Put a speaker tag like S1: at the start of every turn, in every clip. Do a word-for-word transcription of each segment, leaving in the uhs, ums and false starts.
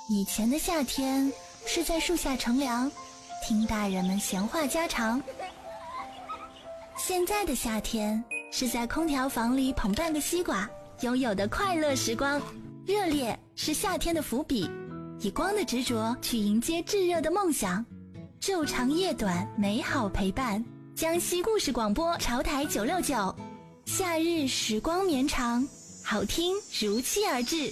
S1: 以前的夏天是在树下乘凉，听大人们闲话家常。现在的夏天是在空调房里捧半个西瓜，拥有的快乐时光。热烈是夏天的伏笔，以光的执着去迎接炙热的梦想。昼长夜短，美好陪伴。江西故事广播潮台九六九，夏日时光绵长，好听如期而至。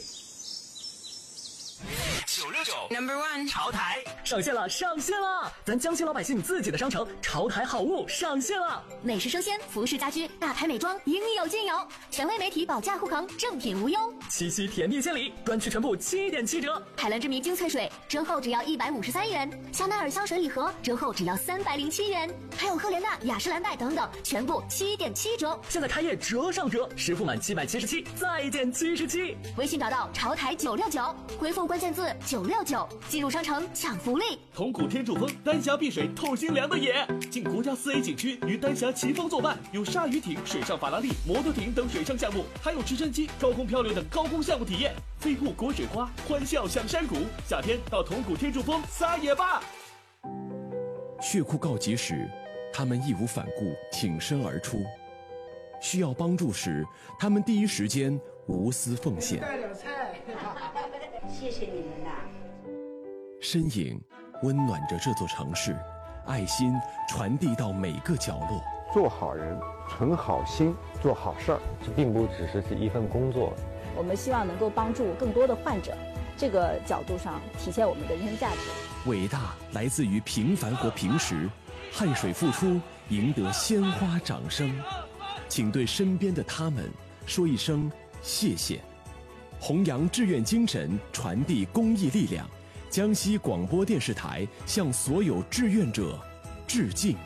S2: 九六九 Number One 潮台
S3: 上线了，上线了！咱江西老百姓自己的商城潮台好物上线了，
S4: 美食生鲜、服饰家居、大牌美妆应有尽有，权威媒体保价护航，正品无忧。
S3: 七夕甜蜜献礼，专区全部七点七折。
S4: 海蓝之谜精粹水折后只要一百五十三元，香奈儿香水礼盒折后只要三百零七元，还有赫莲娜、雅诗兰黛等等，全部七点七折。
S3: 现在开业折上折，实付满七百七十七再减七十七。
S4: 微信找到潮台九六九，回复关键字九六九，进入商城抢福利。
S5: 铜鼓天柱峰丹霞碧水透心凉的野，经国家四 A 景区与丹霞齐峰作伴，有鲨鱼艇、水上法拉利、摩托艇等水上项目，还有直升机、高空漂流等高空项目体验。飞瀑裹水花，欢笑享山谷，夏天到铜鼓天柱峰撒野吧！
S6: 血库告急时，他们义无反顾挺身而出；需要帮助时，他们第一时间无私奉献。
S7: 带点菜，
S8: 谢谢你们呐！
S6: 身影温暖着这座城市，爱心传递到每个角落。
S9: 做好人，存好心，做好事儿，这并不只是一份工作。
S10: 我们希望能够帮助更多的患者，这个角度上体现我们的人生价值。
S6: 伟大来自于平凡或平时，汗水付出，赢得鲜花掌声。请对身边的他们说一声谢谢。弘扬志愿精神，传递公益力量。江西广播电视台向所有志愿者致敬。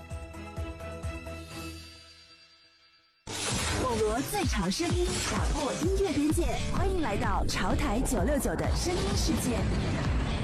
S11: 网罗最潮声音，打破音乐边界，欢迎来到潮台九六九的声音世界。